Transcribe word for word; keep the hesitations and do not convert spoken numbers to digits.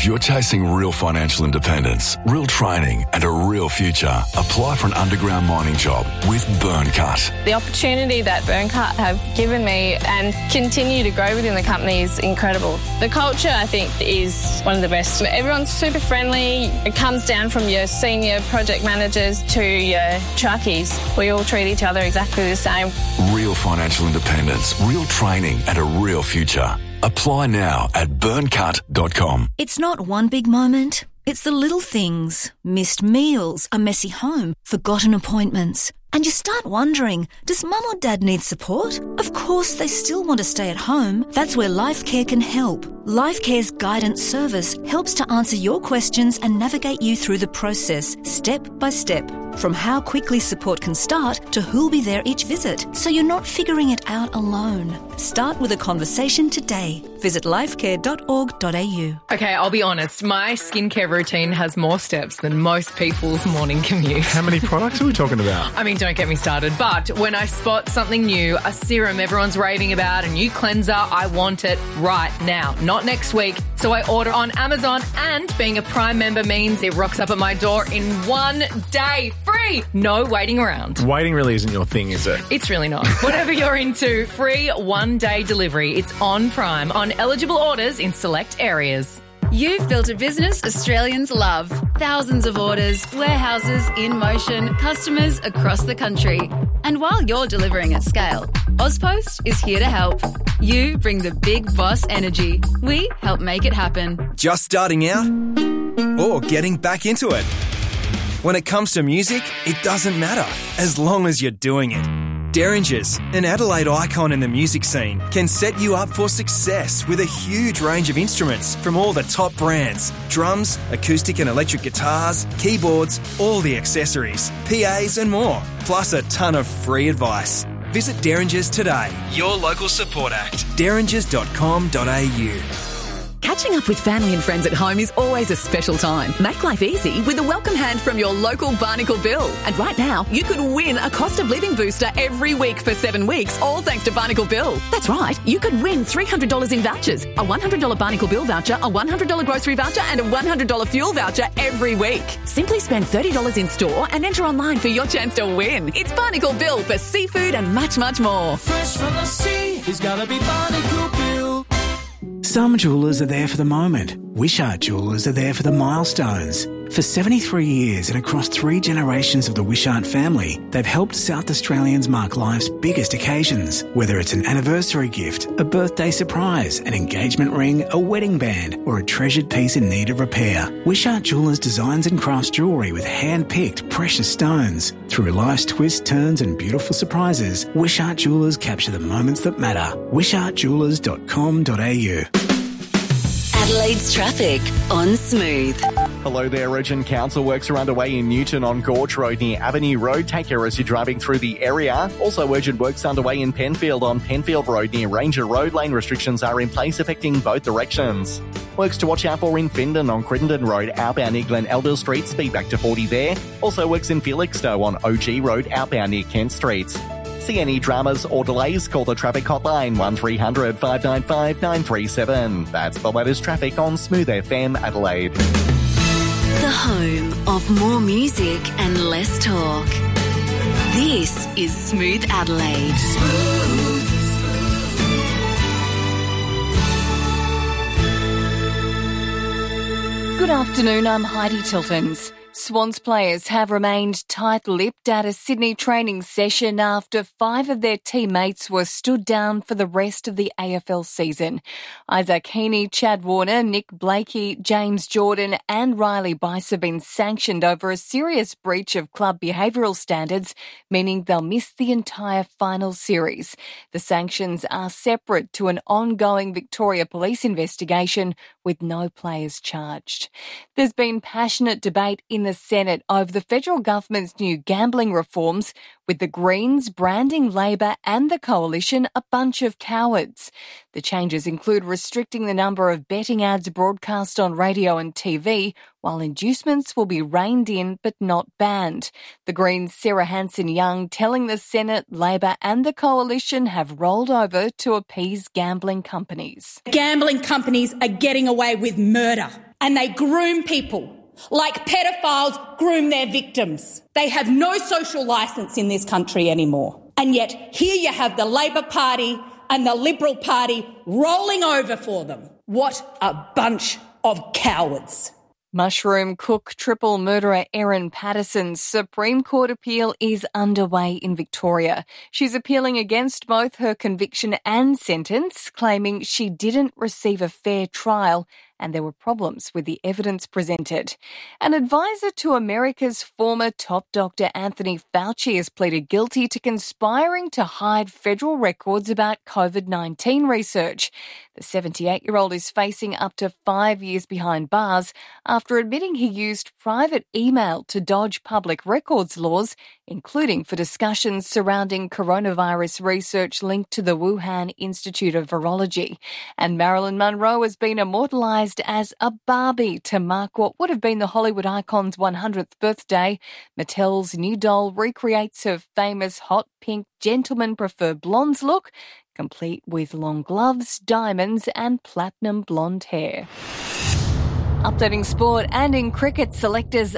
If you're chasing real financial independence, real training and a real future, apply for an underground mining job with Burncut. The opportunity that Burncut have given me and continue to grow within the company is incredible. The culture, I think, is one of the best. Everyone's super friendly. It comes down from your senior project managers to your truckies. We all treat each other exactly the same. Real financial independence, real training and a real future. Apply now at burncut dot com. It's not one big moment. It's the little things. Missed meals, a messy home, forgotten appointments. And you start wondering, does mum or dad need support? Of course they still want to stay at home. That's where LifeCare can help. LifeCare's guidance service helps to answer your questions and navigate you through the process, step by step. From how quickly support can start to who'll be there each visit, so you're not figuring it out alone. Start with a conversation today. Visit lifecare dot org dot a u. Okay, I'll be honest, my skincare routine has more steps than most people's morning commute. How many products are we talking about? I mean, don't get me started, but when I spot something new, a serum everyone's raving about, a new cleanser, I want it right now, not next week. So I order on Amazon, and being a Prime member means it rocks up at my door in one day. Free! No waiting around. Waiting really isn't your thing, is it? It's really not. Whatever you're into, free one-day delivery. It's on Prime, on eligible orders in select areas. You've built a business Australians love. Thousands of orders, warehouses in motion, customers across the country. And while you're delivering at scale, Ozpost is here to help. You bring the big boss energy. We help make it happen. Just starting out or getting back into it? When it comes to music, it doesn't matter, as long as you're doing it. Derringers, an Adelaide icon in the music scene, can set you up for success with a huge range of instruments from all the top brands. Drums, acoustic and electric guitars, keyboards, all the accessories, P As and more, plus a ton of free advice. Visit Derringers today, your local support act, derringers dot com dot a u. Catching up with family and friends at home is always a special time. Make life easy with a welcome hand from your local Barnacle Bill. And right now, you could win a cost of living booster every week for seven weeks, all thanks to Barnacle Bill. That's right, you could win three hundred dollars in vouchers, a one hundred dollars Barnacle Bill voucher, a one hundred dollars grocery voucher and a one hundred dollars fuel voucher every week. Simply spend thirty dollars in store and enter online for your chance to win. It's Barnacle Bill for seafood and much, much more. Fresh from the sea, it's gotta be Barnacle Bill. Some jewellers are there for the moment. Wishart Jewellers are there for the milestones. For seventy-three years and across three generations of the Wishart family, they've helped South Australians mark life's biggest occasions. Whether it's an anniversary gift, a birthday surprise, an engagement ring, a wedding band, or a treasured piece in need of repair, Wishart Jewellers designs and crafts jewellery with hand-picked precious stones. Through life's twists, turns and beautiful surprises, Wishart Jewellers capture the moments that matter. wishart jewellers dot com dot a u. Adelaide's traffic on Smooth. Hello there, Region Council works are underway in Newton on Gorge Road near Avenue Road. Take care as you're driving through the area. Also, urgent works underway in Penfield on Penfield Road near Ranger Road. Lane restrictions are in place affecting both directions. Works to watch out for in Findon on Crittenden Road, outbound near Glen Elder Street, speed back to forty there. Also works in Felixstowe on O G Road, outbound near Kent Street. See any dramas or delays, call the traffic hotline one three hundred five nine five nine three seven. That's the latest traffic on Smooth F M Adelaide. The home of more music and less talk. This is Smooth Adelaide. Smooth. Good afternoon, I'm Heidi Tiltons. Swans players have remained tight-lipped at a Sydney training session after five of their teammates were stood down for the rest of the A F L season. Isaac Heaney, Chad Warner, Nick Blakey, James Jordan and Riley Bice have been sanctioned over a serious breach of club behavioural standards, meaning they'll miss the entire final series. The sanctions are separate to an ongoing Victoria Police investigation with no players charged. There's been passionate debate in the Senate over the federal government's new gambling reforms, with the Greens branding Labor and the Coalition a bunch of cowards. The changes include restricting the number of betting ads broadcast on radio and T V, while inducements will be reined in but not banned. The Greens' Sarah Hanson-Young telling the Senate Labor and the Coalition have rolled over to appease gambling companies. Gambling companies are getting away with murder. and they groom people like pedophiles groom their victims. They have no social licence in this country anymore. And yet here you have the Labor Party and the Liberal Party rolling over for them. What a bunch of cowards. Mushroom cook triple murderer Erin Patterson's Supreme Court appeal is underway in Victoria. She's appealing against both her conviction and sentence, claiming she didn't receive a fair trial and there were problems with the evidence presented. An advisor to America's former top doctor Anthony Fauci has pleaded guilty to conspiring to hide federal records about COVID nineteen research. The seventy-eight-year-old is facing up to five years behind bars after admitting he used private email to dodge public records laws, including for discussions surrounding coronavirus research linked to the Wuhan Institute of Virology. And Marilyn Monroe has been immortalised as a Barbie to mark what would have been the Hollywood icon's one hundredth birthday. Mattel's new doll recreates her famous hot pink gentlemen prefer blondes look, complete with long gloves, diamonds and platinum blonde hair. Updating sport, and in cricket, selectors